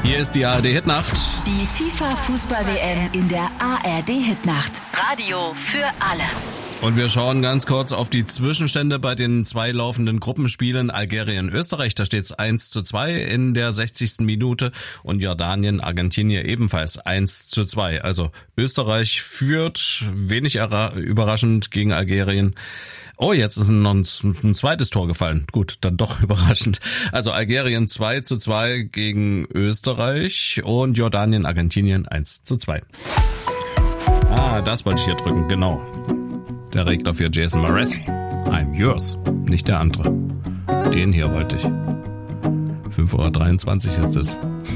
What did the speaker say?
Hier ist die ARD-Hitnacht. Die FIFA-Fußball-WM in der ARD-Hitnacht. Radio für alle. Und wir schauen ganz kurz auf die Zwischenstände bei den 2 laufenden Gruppenspielen. Algerien-Österreich, da steht es 1:2 in der 60. Minute und Jordanien-Argentinien ebenfalls 1:2. Also Österreich führt, wenig überraschend gegen Algerien. Oh, jetzt ist noch ein zweites Tor gefallen. Gut, dann doch überraschend. Also Algerien 2:2 gegen Österreich und Jordanien-Argentinien 1:2. Das wollte ich hier drücken, genau. Der Regler für Jason Mraz. I'm yours, nicht der andere. Den hier wollte ich. 5:23 ist es.